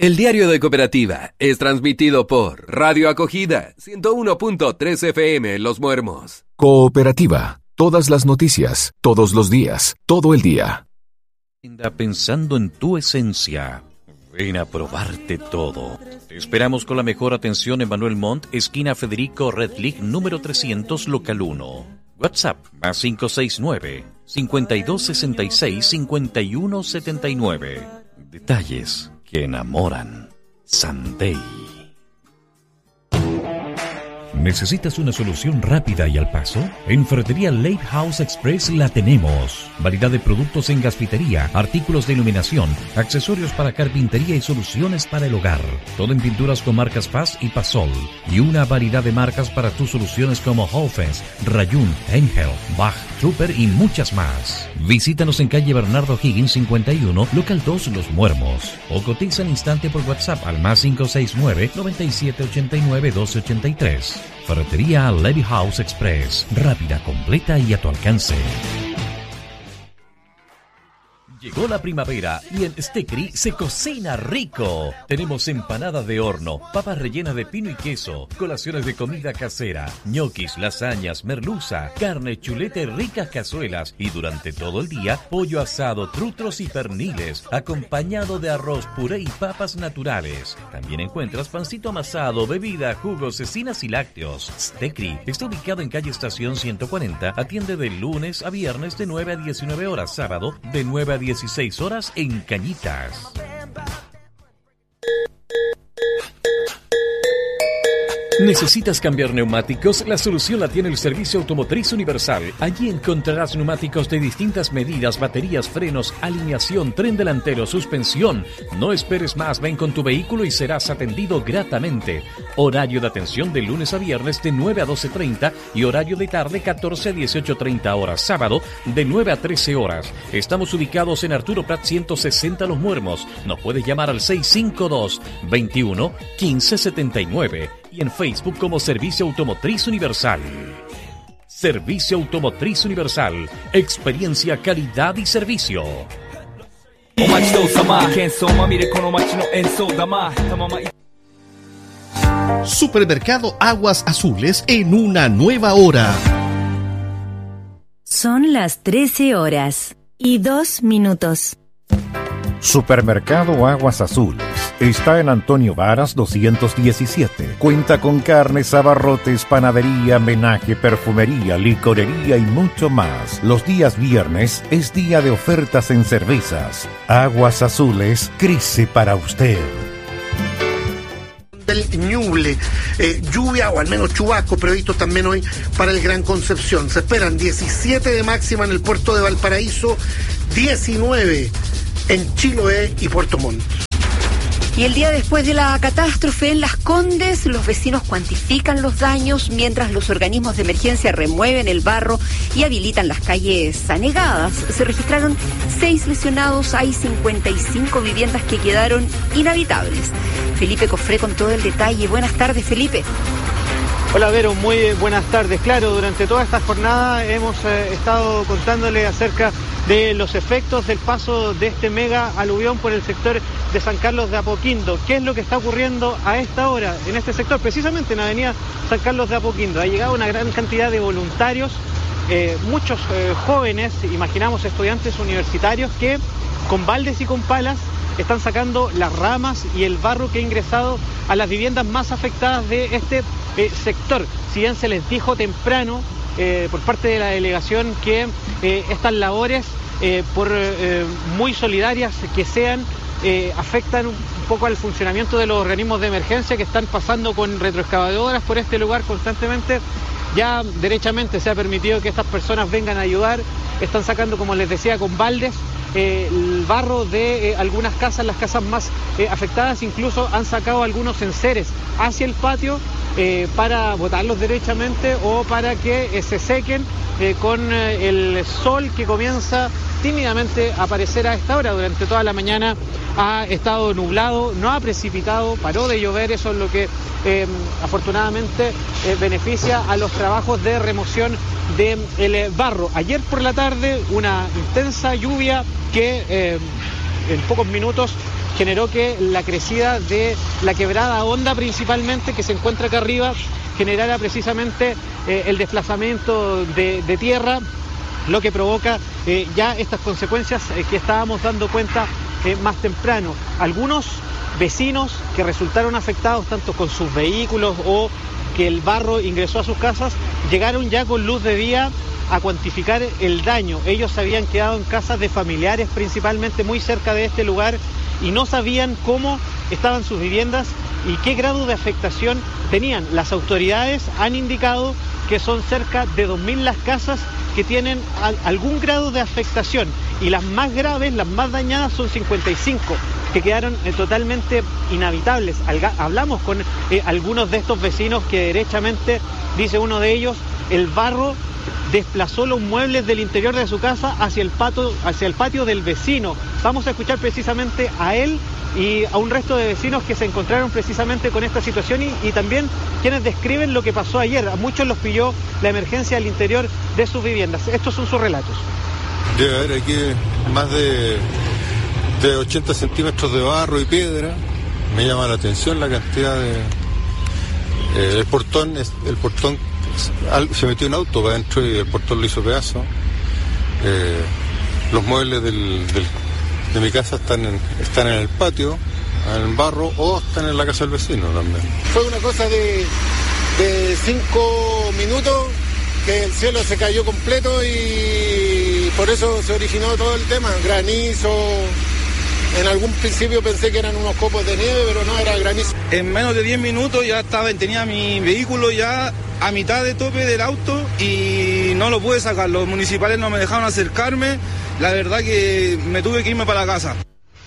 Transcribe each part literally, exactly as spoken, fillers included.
El Diario de Cooperativa es transmitido por Radio Acogida, ciento uno punto tres F M Los Muermos. Cooperativa, todas las noticias, todos los días, todo el día. Pensando en tu esencia, ven a probarte todo. Te esperamos con la mejor atención en Manuel Montt, esquina Federico Redlich, número trescientos, local uno. WhatsApp, más cinco seis nueve, cincuenta y dos sesenta y seis, cincuenta y uno setenta y nueve. Detalles que enamoran. Sunday. ¿Necesitas una solución rápida y al paso? En Ferretería Lake House Express la tenemos. Variedad de productos en gasfitería, artículos de iluminación, accesorios para carpintería y soluciones para el hogar. Todo en pinturas con marcas Faz y Pasol. Y una variedad de marcas para tus soluciones como Hofens, Rayun, Engel, Bach, Trooper y muchas más. Visítanos en calle Bernardo Higgins cincuenta y uno, local dos, Los Muermos. O cotiza al instante por WhatsApp al más cinco seis nueve, noventa y siete ochenta y nueve, doce ochenta y tres. Ferretería Levy House Express. Rápida, completa y a tu alcance. Llegó la primavera y en Stekri se cocina rico. Tenemos empanadas de horno, papas rellenas de pino y queso, colaciones de comida casera, ñoquis, lasañas, merluza, carne, chuleta y ricas cazuelas. Y durante todo el día, pollo asado, trutros y perniles, acompañado de arroz, puré y papas naturales. También encuentras pancito amasado, bebida, jugos, cecinas y lácteos. Stekri está ubicado en calle Estación ciento cuarenta, atiende de lunes a viernes de nueve a diecinueve horas, sábado de nueve a dieciséis horas en Cañitas. ¿Necesitas cambiar neumáticos? La solución la tiene el Servicio Automotriz Universal. Allí encontrarás neumáticos de distintas medidas, baterías, frenos, alineación, tren delantero, suspensión. No esperes más, ven con tu vehículo y serás atendido gratamente. Horario de atención de lunes a viernes de nueve a doce treinta y horario de tarde catorce a dieciocho treinta horas. Sábado de nueve a trece horas. Estamos ubicados en Arturo Prat ciento sesenta Los Muermos. Nos puedes llamar al seis cinco dos, veintiuno, quince setenta y nueve. Y en Facebook como Servicio Automotriz Universal. Servicio Automotriz Universal. Experiencia, calidad y servicio. Supermercado Aguas Azules en una nueva hora. Son las trece horas y dos minutos. Supermercado Aguas Azules está en Antonio Varas doscientos diecisiete. Cuenta con carnes, abarrotes, panadería, menaje, perfumería, licorería y mucho más. Los días viernes es día de ofertas en cervezas. Aguas Azules crece para usted. Del Ñuble, eh, lluvia o al menos chubasco previsto también hoy para el Gran Concepción. Se esperan diecisiete de máxima en el puerto de Valparaíso, diecinueve en Chiloé y Puerto Montt. Y el día después de la catástrofe en Las Condes, los vecinos cuantifican los daños mientras los organismos de emergencia remueven el barro y habilitan las calles anegadas. Se registraron seis lesionados, hay cincuenta y cinco viviendas que quedaron inhabitables. Felipe Cofré con todo el detalle. Buenas tardes, Felipe. Hola Vero, muy buenas tardes. Claro, durante toda esta jornada hemos eh, estado contándole acerca de los efectos del paso de este mega aluvión por el sector de San Carlos de Apoquindo. ¿Qué es lo que está ocurriendo a esta hora en este sector? Precisamente en la avenida San Carlos de Apoquindo. Ha llegado una gran cantidad de voluntarios, eh, muchos eh, jóvenes, imaginamos estudiantes universitarios, que con baldes y con palas están sacando las ramas y el barro que ha ingresado a las viviendas más afectadas de este eh, sector. Si bien se les dijo temprano eh, por parte de la delegación que eh, estas labores, eh, por eh, muy solidarias que sean, eh, afectan un poco al funcionamiento de los organismos de emergencia que están pasando con retroexcavadoras por este lugar constantemente, ya derechamente se ha permitido que estas personas vengan a ayudar. Están sacando, como les decía, con baldes eh, el barro de eh, algunas casas, las casas más eh, afectadas. Incluso han sacado algunos enseres hacia el patio eh, para botarlos derechamente o para que eh, se sequen eh, con eh, el sol que comienza tímidamente a aparecer a esta hora. Durante toda la mañana ha estado nublado, no ha precipitado, paró de llover. Eso es lo que eh, afortunadamente eh, beneficia a los trabajos de remoción del barro. Ayer por la tarde una intensa lluvia que eh, en pocos minutos generó que la crecida de la quebrada Honda principalmente, que se encuentra acá arriba, generara precisamente eh, el desplazamiento de, de tierra, lo que provoca eh, ya estas consecuencias eh, que estábamos dando cuenta eh, más temprano. Algunos vecinos que resultaron afectados tanto con sus vehículos o que el barro ingresó a sus casas, llegaron ya con luz de día a cuantificar el daño. Ellos se habían quedado en casas de familiares principalmente muy cerca de este lugar y no sabían cómo estaban sus viviendas y qué grado de afectación tenían. Las autoridades han indicado que son cerca de dos mil las casas que tienen a, algún grado de afectación y las más graves, las más dañadas son cincuenta y cinco, que quedaron eh, totalmente inhabitables. Alga, hablamos con eh, algunos de estos vecinos que derechamente, dice uno de ellos, el barro desplazó los muebles del interior de su casa hacia el patio, hacia el patio del vecino. Vamos a escuchar precisamente a él y a un resto de vecinos que se encontraron precisamente con esta situación y, y también quienes describen lo que pasó ayer. A muchos los pilló la emergencia al interior de sus viviendas. Estos son sus relatos. Debe haber aquí más de, de ochenta centímetros de barro y piedra. Me llama la atención la cantidad de... Eh, el portón, el portón se metió un auto para adentro y el portón lo hizo pedazo. Eh, los muebles del, del, de mi casa están en, están en el patio, en el barro, o están en la casa del vecino también. Fue una cosa de, de cinco minutos que el cielo se cayó completo y por eso se originó todo el tema, granizo. En algún principio pensé que eran unos copos de nieve, pero no, era granizo. En menos de diez minutos ya estaba, tenía mi vehículo ya a mitad de tope del auto y no lo pude sacar. Los municipales no me dejaron acercarme. La verdad que me tuve que irme para la casa.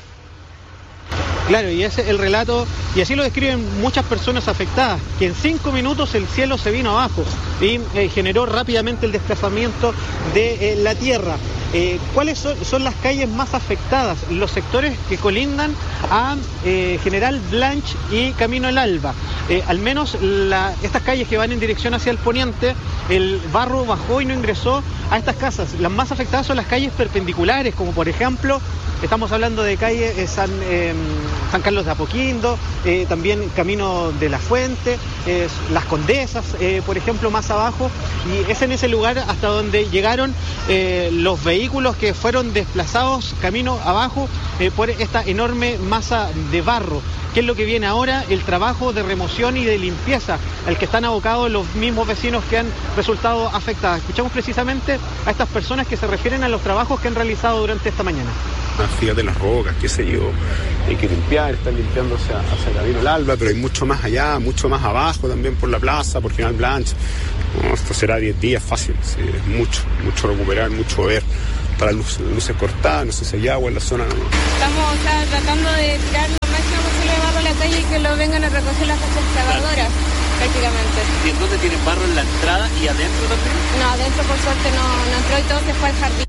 Claro, y ese es el relato, y así lo describen muchas personas afectadas, que en cinco minutos el cielo se vino abajo y eh, generó rápidamente el desplazamiento de eh, la tierra. Eh, ¿Cuáles son, son las calles más afectadas? Los sectores que colindan a eh, General Blanch y Camino El Alba. Eh, al menos la, estas calles que van en dirección hacia el poniente, el barro bajó y no ingresó a estas casas. Las más afectadas son las calles perpendiculares, como por ejemplo, estamos hablando de calle eh, San, eh, San Carlos de Apoquindo, eh, también Camino de la Fuente, eh, Las Condesas, eh, por ejemplo, más abajo, y es en ese lugar hasta donde llegaron eh, los vehículos que fueron desplazados camino abajo eh, por esta enorme masa de barro. ¿Qué es lo que viene ahora? El trabajo de remoción y de limpieza al que están abocados los mismos vecinos que han resultado afectados. Escuchamos precisamente a estas personas que se refieren a los trabajos que han realizado durante esta mañana. Fíjate las rocas, qué sé yo, hay que limpiar, están limpiando hacia, hacia Camino El Alba, pero hay mucho más allá, mucho más abajo también por la plaza, por General Blanch. No, esto será diez días fácil, sí, es mucho, mucho recuperar, mucho ver. Para luces, luces cortadas, no sé si hay agua en la zona. No. Estamos o sea, tratando de tirar lo máximo posible de barro a la calle y que lo vengan a recoger las excavadoras, prácticamente. ¿Y entonces tienen barro en la entrada y adentro también? No, adentro por suerte no, no entró y todo se fue al jardín.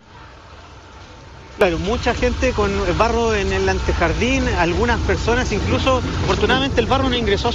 Claro, mucha gente con barro en el antejardín, algunas personas incluso, afortunadamente el barro no ingresó a